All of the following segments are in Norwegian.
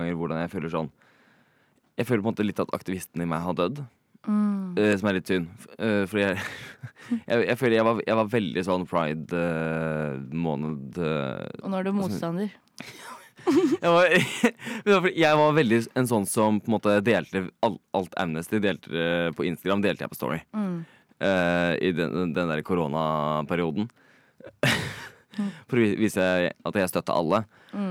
hvordan jeg føler sånn. Jeg føler på en måte litt at aktivisten i meg har dødd. Som er litt synd. Fordi jeg føler jeg var veldig sånn Pride-måned. Og nå er du motstander. Jeg var veldig en sånn som på en måte delte alt Amnesty delte på Instagram, delte jeg på Story. I den der koronaperioden. For å vise at jeg støtter alle.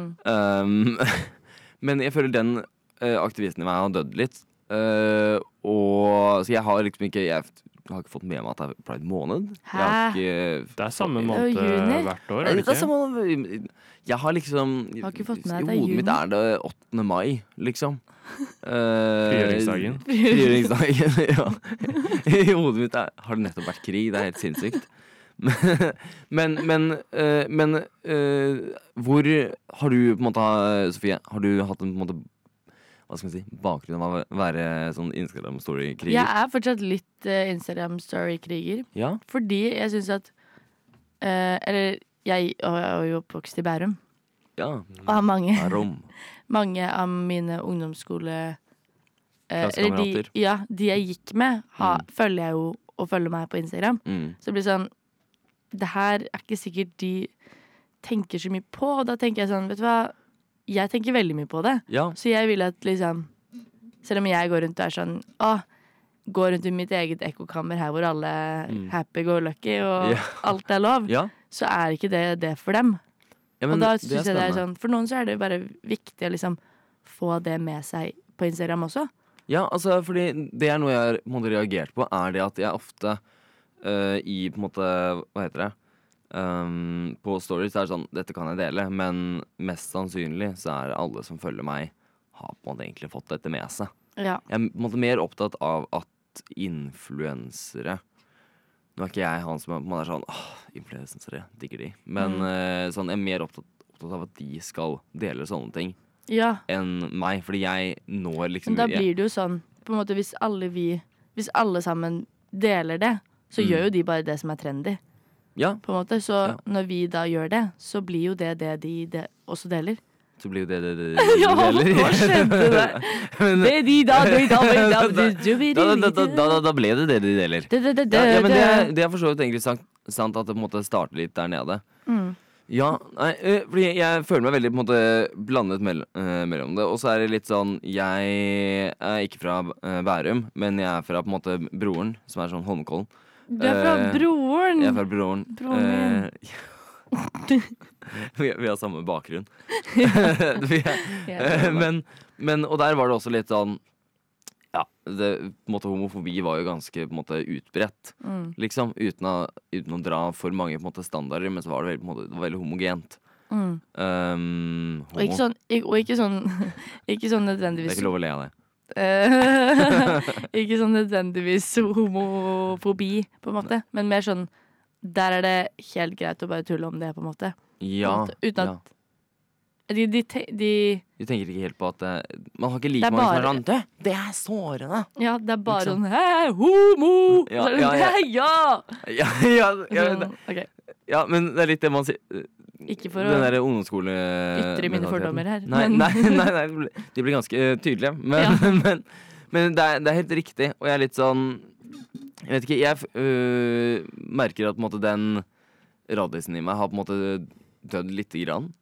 Men jeg føler den aktivisten i meg har dødd litt. Og så jeg har liksom ikke jeg har ikke fått med meg at det er Pride måned. Det er samme måned hvert år, er det ikke? Jeg har liksom Har ikke fått med i at det er hodet mitt juni. er det 8. mai, liksom. Frigjøringsdagen. Frigjøringsdagen, ja. I hodet mitt har det nettopp vært krig. Det er helt sinnssykt. Men hvor har du på en måte, Sofie, har du hatt en på en måte hva skal man si, bakgrunn av å være sånn Instagram-story-kriger? Jeg er fortsatt litt Instagram-story-kriger. Ja? Fordi jeg synes at eller jeg er jo oppvokst i Bærum. Ja. Og har mange av mine ungdomsskole Klassekamerater. de jeg gikk med følger jeg jo og følger meg på Instagram. Så det blir sånn det her er ikke sikkert de tenker så mye på. Og da tenker jeg sånn, vet du hva, jeg tenker veldig mye på det. Ja. Så jeg vil at liksom, selv om jeg går rundt og er sånn, går rundt i mitt eget ekkokammer her hvor alle happy go lucky og alt er lov, så er ikke det for dem. Ja, og da synes jeg det er sånn, for noen så er det bare viktig å liksom få det med seg på Instagram også. Ja, altså, fordi det er noe jeg har på en måte reagert på, er det at jeg ofte i på en måte, hva heter det? På stories er det sånn, dette kan jeg dele, men mest sannsynlig så er det alle som følger meg har på en måte egentlig fått dette med seg. Ja. Jeg er på en måte mer opptatt av at influensere, nå er ikke jeg han som er sånn, influensere, digger de, men sånn, jeg er mer opptatt av at de skal dele sånne ting enn meg, fordi jeg når liksom. Men da blir det jo sånn, på en måte hvis alle sammen deler det, så gjør jo de bare det som er trendy. Ja. På en måte, så når vi da gjør det, så blir jo det de også deler. Så blir jo det ja, hva skjedde det? Det de da ble det de deler. Ja, men det er for så vidt egentlig sant at det på en måte starter litt der nede. Ja, nei, fordi jeg føler meg veldig på en måte blandet mellom det. Og så er det litt sånn, jeg er ikke fra Bærum, men jeg er fra på en måte broren, som er sånn Holmenkollen. Du er fra broren? Jeg er fra broren. Vi har samme bakgrunn. Men og der var det også litt sånn, ja, på en måte homofobi var jo ganske på en måte utbredt, liksom, uten å dra for mange på en måte standarder, men så var det veldig, på en måte, det var veldig homogent. Og ikke sånn nødvendigvis. Det er ikke lov å le av det. Ikke sånn nødvendigvis homofobi, på en måte, men mer sånn, der er det helt greit å bare tulle om det, på en måte. Ja. Uten at de tenker ikke helt på at man har ikke like mange som er sånn, det er sårende. Ja, det er bare sånn, hei, homo! Ja, men det er litt det man sier. Ikke for å den der ungdomsskole ytre mine fordommer her. Nei, de blir ganske tydelige. Men det er helt riktig. Og jeg er litt sånn, jeg vet ikke, jeg merker at på en måte den radisen i meg har på en måte dødd lite grann.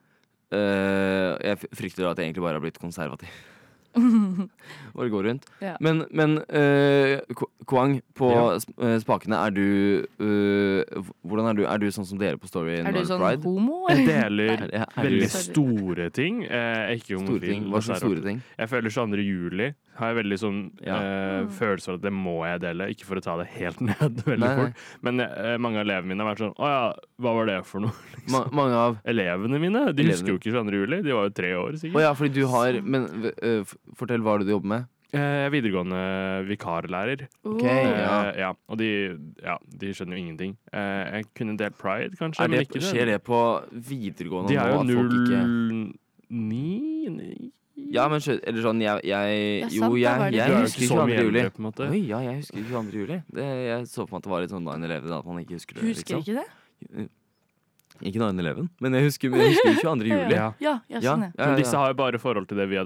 Jeg frykter at jeg egentlig bare har blitt konservativ. Hvor det går rundt. Men Kwang, på spakene, er du hvordan er du sånn som dere på Story? Er du sånn Pride? homo? Jeg deler veldig store ting. Ikke homofil. Hva slags store ting? Jeg føler 22. juli har jeg veldig sånn følelse av at det må jeg dele, ikke for å ta det helt ned veldig fort, men mange av elevene mine har vært sånn, hva var det for noe? Liksom. Mange av elevene mine, de husker jo ikke 22. juli, de var jo 3 år sikkert. Ja, fordi du har, men fortell hva du jobber med. Jeg er videregående vikarlærer. Og de skjønner jo ingenting. Jeg kunne en del Pride, kanskje. Men ikke skjer det på videregående? De er jo 09. Ja, men eller sånn, jeg husker 22. juli. Oi, ja, jeg husker 22. juli. Jeg så på meg at det var litt sånn 9/11, at man ikke husker det. Du husker ikke det? Ikke 9/11, men jeg husker 22. juli. Ja, sånn. Men disse har jo bare forhold til det vi hadde